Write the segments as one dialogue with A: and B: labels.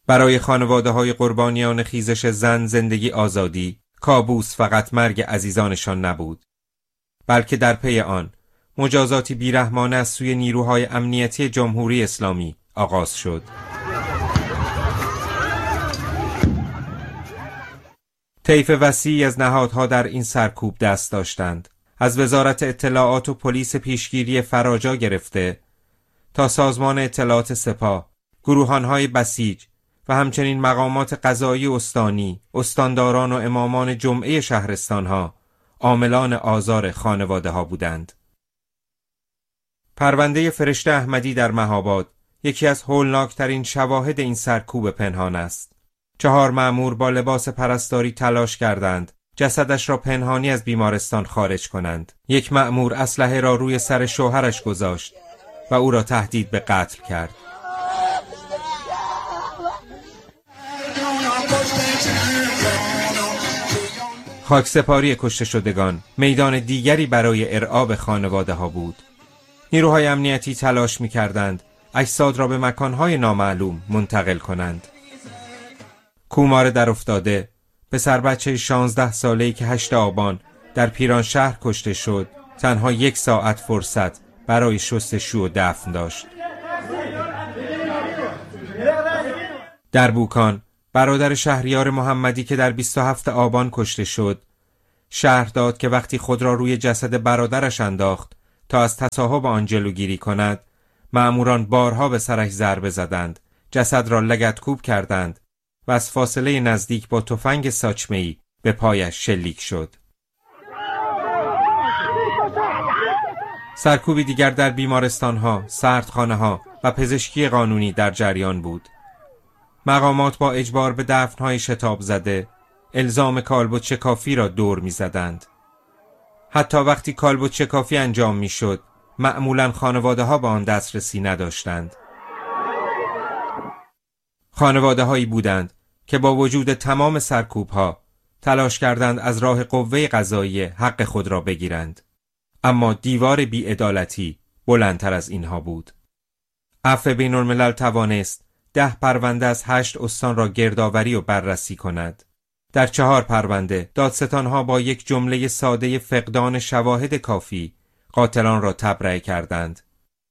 A: برای خانواده‌های قربانیان خیزش زن زندگی آزادی، کابوس فقط مرگ عزیزانشان نبود، بلکه در پی آن مجازاتی بیرحمانه از سوی نیروهای امنیتی جمهوری اسلامی آغاز شد. طیف وسیعی از نهادها در این سرکوب دست داشتند، از وزارت اطلاعات و پلیس پیشگیری فراجا گرفته تا سازمان اطلاعات سپاه، گروهانهای بسیج و همچنین مقامات قضایی استانی، استانداران و امامان جمعه شهرستانها عاملان آزار خانواده ها بودند. پرونده فرشته احمدی در مهاباد یکی از هولناکترین شواهد این سرکوب پنهان است. 4 مأمور با لباس پرستاری تلاش کردند جسدش را پنهانی از بیمارستان خارج کنند. یک مأمور اسلحه را روی سر شوهرش گذاشت و او را تهدید به قتل کرد. خاکسپاری کشته شدگان میدان دیگری برای ارعاب خانواده ها بود. نیروهای امنیتی تلاش می کردند اجساد را به مکانهای نامعلوم منتقل کنند. کومار در افتاده، پسر بچه 16 ساله‌ای که 8 آبان در پیرانشهر کشته شد، تنها 1 ساعت فرصت برای شستشو و دفن داشت. در بوکان، برادر شهریار محمدی که در 27 آبان کشته شد، شرح داد که وقتی خود را روی جسد برادرش انداخت تا از تصاحب آن جلوگیری کند، مأموران بارها به سرش ضربه زدند، جسد را لگدکوب کردند و از فاصله نزدیک با تفنگ ساچمه‌ای به پایش شلیک شد. سرکوبی دیگر در بیمارستانها، سردخانه‌ها و پزشکی قانونی در جریان بود. مقامات با اجبار به دفن‌های شتاب زده، الزام کالبد شکافی را دور می‌زدند. حتی وقتی کالبد شکافی انجام می‌شد، معمولاً خانواده‌ها به آن دسترسی نداشتند. خانواده‌هایی بودند که با وجود تمام سرکوب‌ها تلاش کردند از راه قوه قضایی حق خود را بگیرند، اما دیوار بی‌عدالتی بلندتر از اینها بود. عفو بین‌الملل توانست 10 پرونده از 8 استان را گردآوری و بررسی کند. در 4 پرونده دادستانها با یک جمله ساده فقدان شواهد کافی قاتلان را تبرئه کردند.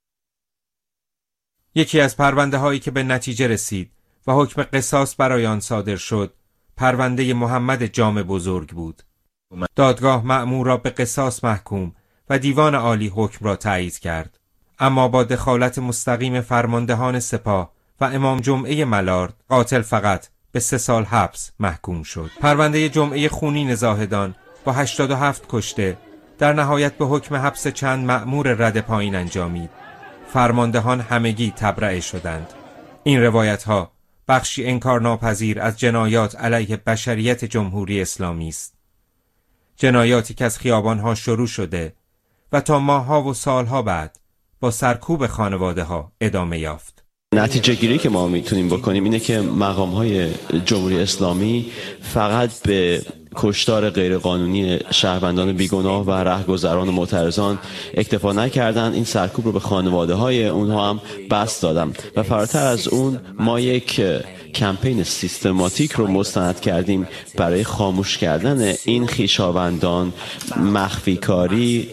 A: یکی از پرونده هایی که به نتیجه رسید و حکم قصاص برای آن صادر شد، پرونده محمد جام بزرگ بود. دادگاه مأمور را به قصاص محکوم و دیوان عالی حکم را تایید کرد، اما با دخالت مستقیم فرماندهان سپاه و امام جمعه ملارد، قاتل فقط به 3 سال حبس محکوم شد. پرونده جمعه خونین زاهدان با 87 کشته در نهایت به حکم حبس چند مأمور رده پایین انجامید. فرماندهان همگی تبرئه شدند. این روایت ها بخشی انکارناپذیر از جنایات علیه بشریت جمهوری اسلامی است. جنایاتی که از خیابانها شروع شده و تا ماه‌ها و سالها بعد با سرکوب خانواده ها ادامه یافت.
B: نتیجه گیری که ما میتونیم بکنیم اینه که مقام‌های جمهوری اسلامی فقط به کشتار غیرقانونی شهروندان بیگناه و رهگذران و معترضان اکتفا نکردن، این سرکوب رو به خانواده‌های اونها هم بسط دادن و فراتر از اون ما یک کمپین سیستماتیک رو مستند کردیم برای خاموش کردن این خویشاوندان، مخفی کاری،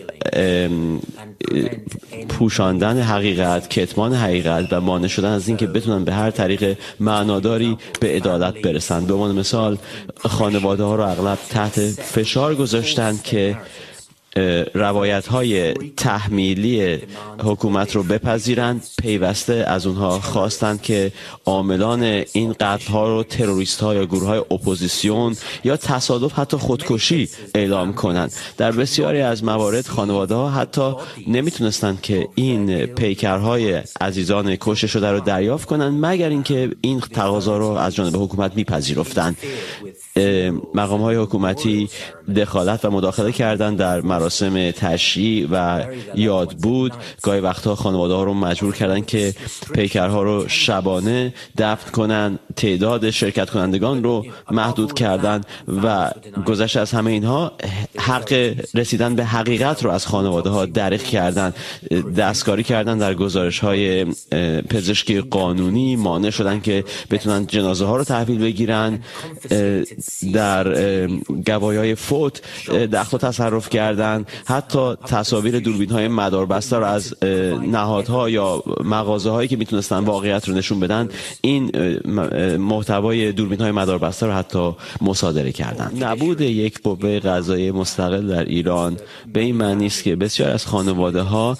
B: پوشاندن حقیقت، کتمان حقیقت و مانع شدن از این که بتونن به هر طریق معناداری به عدالت برسن. به عنوان مثال خانواده ها رو اغلب تحت فشار گذاشتن که روایت‌های تحمیلی حکومت رو بپذیرند. پیوسته از اونها خواستند که عاملان این قتل‌ها رو تروریست‌ها یا گروه‌های اپوزیسیون یا تصادف حتی خودکشی اعلام کنند. در بسیاری از موارد خانواده‌ها حتی نمیتونستند که این پیکرهای عزیزان کشته شده رو دریافت کنند مگر اینکه این تقاضا رو از جانب حکومت میپذیرفتند. مقام‌های حکومتی دخالت و مداخله کردند در مراسم تشییع و یاد بود، گاهی وقتها خانواده ها رو مجبور کردن که پیکرها رو شبانه دفن کنن، تعداد شرکت کنندگان رو محدود کردن و گذشته از همه اینها حق رسیدن به حقیقت رو از خانواده ها دریغ کردن، دستکاری کردن در گزارش های پزشکی قانونی، مانع شدن که بتونن جنازه ها رو تحویل بگیرن، در گواهی‌های فوت دخل و تصرف کردن، حتی تصاویر دوربین های مداربسته رو از نهادها یا مغازه هایی که میتونستن واقعیت رو نشون بدن، این محتوای دوربین های مداربسته رو حتی مصادره کردن. نبود یک قوه قضاییه مستقل در ایران به این معنی است که بسیار از خانواده ها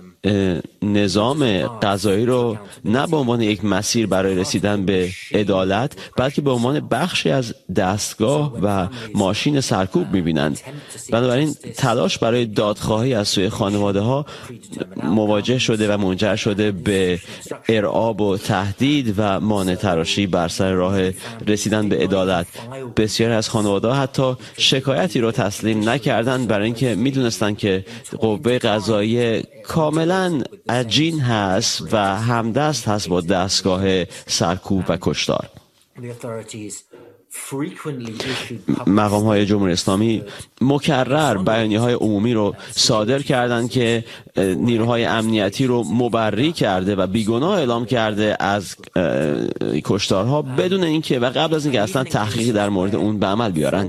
B: نظام قضایی رو نه به عنوان یک مسیر برای رسیدن به عدالت، بلکه به عنوان بخشی از دستگاه و ماشین سرکوب می‌بینند. بنابراین تلاش برای دادخواهی از سوی خانواده ها مواجه شده و منجر شده به ارعاب و تهدید و مانع تراشی بر سر راه رسیدن به عدالت. بسیاری از خانواده ها حتی شکایتی رو تسلیم نکردند برای اینکه میدونستند که قوه قضاییه کاملا عجین هست و همدست هست با دستگاه سرکوب و کشتار. مقام های جمهوری اسلامی مکرر بیانیه های عمومی رو صادر کردند که نیروهای امنیتی رو مبری کرده و بیگناه اعلام کرده از کشتارها بدون اینکه و قبل از اینکه اصلا تحقیقی در مورد اون به عمل بیارن.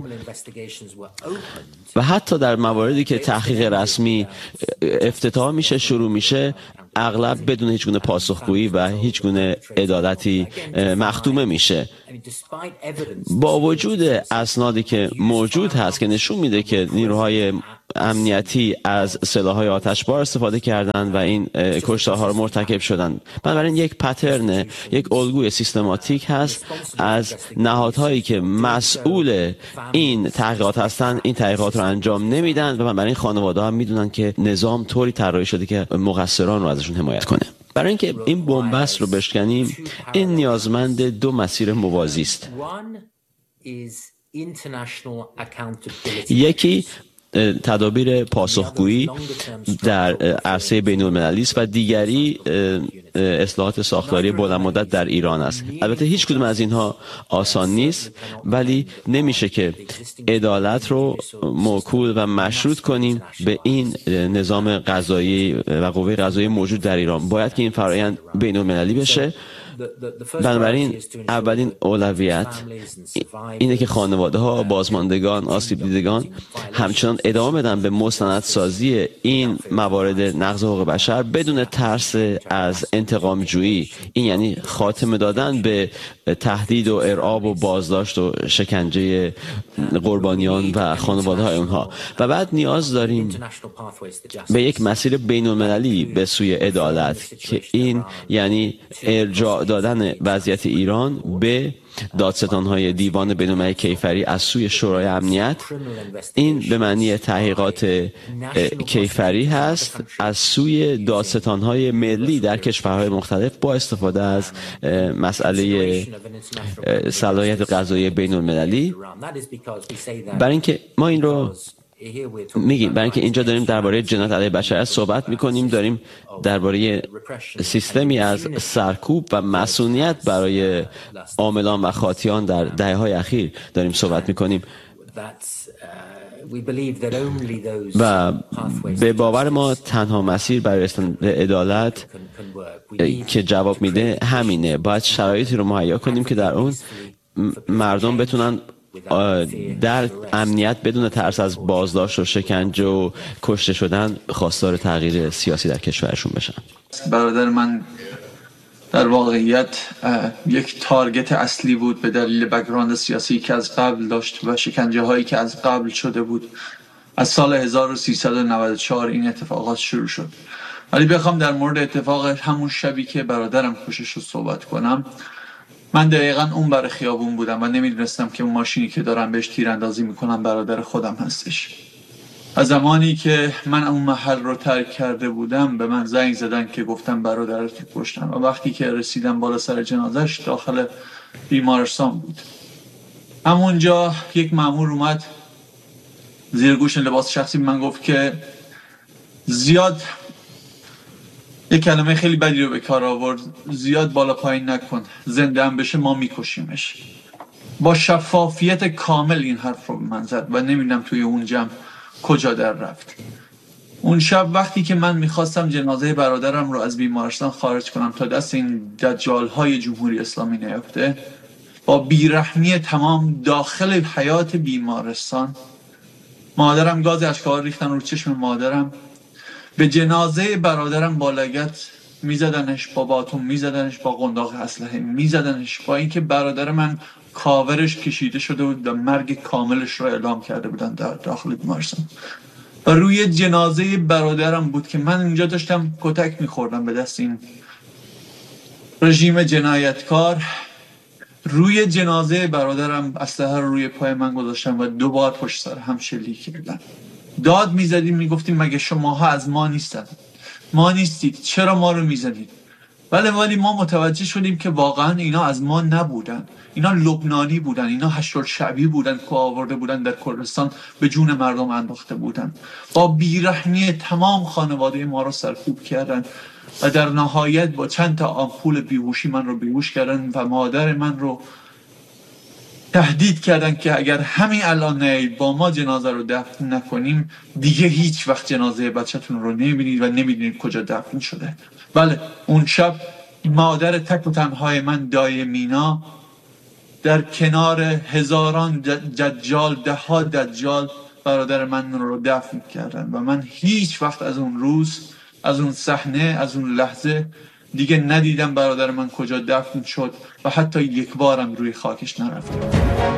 B: و حتی در مواردی که تحقیق رسمی افتتاح میشه، شروع میشه، اغلب بدون هیچ گونه پاسخگویی و هیچ گونه عدالتی مختومه میشه. با وجود اسنادی که موجود هست که نشون میده که نیروهای امنیتی از سلاح‌های آتشبار استفاده کردند و این کشتارها رو مرتکب شدند. بنابراین یک پترن، یک الگوی سیستماتیک هست از نهادهایی که مسئول این تحقیقات هستند، این تحقیقات رو انجام نمیدن و بنابراین خانواده‌ها هم میدونن که نظام طوری طراحی شده که مقصران رو ازشون حمایت کنه. برای اینکه این بن‌بست رو بشکنیم، این نیازمند دو مسیر موازی است. یکی تدابیر پاسخگویی در عرصه بین‌المللی است و دیگری اصلاحات ساختاری بلند مدت در ایران است. البته هیچ کدوم از اینها آسان نیست، ولی نمیشه که عدالت رو موکول و مشروط کنیم به این نظام قضایی و قوه قضایی موجود در ایران. باید که این فرآیند بین‌المللی بشه. بنابراین اولین اولویت اینه که خانواده ها، بازماندگان، آسیب دیدگان همچنان ادامه بدن به مستندسازی این موارد نقض حقوق بشر بدون ترس از انتقام جویی. این یعنی خاتمه دادن به تهدید و ارعاب و بازداشت و شکنجه قربانیان و خانواده های اونها. و بعد نیاز داریم به یک مسیر بین المللی به سوی عدالت که این یعنی ارجاع دادن وضعیت ایران به دادستان‌های دیوان بین‌المللی کیفری از سوی شورای امنیت. این به معنی تحقیقات کیفری هست از سوی دادستان‌های ملی در کشورهای مختلف با استفاده از مسئله صلاحیت قضایی بین‌المللی. برای اینکه ما این رو میگیم، برای اینکه اینجا داریم درباره جنایت علیه بشریت صحبت میکنیم، داریم درباره سیستمی از سرکوب و مسئولیت برای عاملان و خاطیان در دهه‌های اخیر داریم صحبت میکنیم و به باور ما تنها مسیر برای رسیدن به عدالت که جواب میده همینه. باید شرایطی رو مهیا کنیم که در اون مردم بتونن در امنیت بدون ترس از بازداشت و شکنجه و کشته شدن خواستار تغییر سیاسی در کشورشون بشن.
C: برادر من در واقعیت یک تارگت اصلی بود به دلیل بک‌گراند سیاسی که از قبل داشت و شکنجه هایی که از قبل شده بود. از سال 1394 این اتفاقات شروع شد. ولی بخوام در مورد اتفاق همون شبی که برادرم کشته شد صحبت کنم، من دقیقاً اون بر خیابون بودم و نمیدونستم که اون ماشینی که دارم بهش تیراندازی میکنم برادر خودم هستش. از زمانی که من اون محل رو ترک کرده بودم به من زنگ زدن که گفتم برادرت کشتن و وقتی که رسیدم بالا سر جنازش داخل بیمارستان بود. همونجا یک مأمور اومد زیر گوش لباس شخصی من گفت که زیاد، یک کلمه خیلی بدی رو به کار آورد، زیاد بالا پایین نکن، زنده هم بشه ما میکشیمش. با شفافیت کامل این حرف رو به من زد و نمیدونم توی اون جمع کجا در رفت. اون شب وقتی که من میخواستم جنازه برادرم رو از بیمارستان خارج کنم تا دست این دجال‌های جمهوری اسلامی نیفته، با بیرحمی تمام داخل حیات بیمارستان، مادرم گاز اشک‌ها ریختن رو چشم مادرم، به جنازه برادرم با لگد میزدنش، با باتون میزدنش، با قنداق اسلحه میزدنش، با اینکه برادر من کاورش کشیده شده بود و مرگ کاملش رو اعلام کرده بودن در داخل بیمارستان. و روی جنازه برادرم بود که من اینجا داشتم کتک میخوردم به دست این رژیم جنایتکار. روی جنازه برادرم اسلحه رو روی پای من گذاشتن و 2 بار پشت سر هم شلیک کردن. داد میزدیم، میگفتیم مگه شماها از ما نیستن؟ ما نیستید، چرا ما رو میزنید؟ ولی ما متوجه شدیم که واقعا اینا از ما نبودن، اینا لبنانی بودن، اینا هشت‌الشعبی بودن که آورده بودن در کردستان به جون مردم انداخته بودن. با بیرحمی تمام خانواده ما رو سرکوب کردن و در نهایت با چند تا آمپول بیهوشی من رو بیهوش کردن و مادر من رو تهدید کردن که اگر همین الان نیایید با ما جنازه رو دفن نکنیم دیگه هیچ وقت جنازه بچه‌تون رو نمیبینید و نمیدونید کجا دفن شده. بله، اون شب مادر تک و تنهای من، دای مینا، در کنار هزاران دجال، 10ها دجال برادر من رو دفن کردن و من هیچ وقت از اون روز، از اون صحنه، از اون لحظه دیگه ندیدم برادر من کجا دفن شد و حتی یک بارم روی خاکش نرفتم.